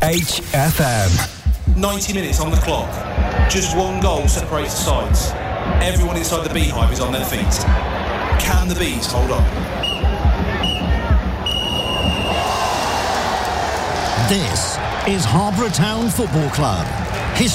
HFM. 90 minutes on the clock. Just one goal separates the sides. Everyone inside the beehive is on their feet. Can the bees hold on? This is Harbour Town Football Club.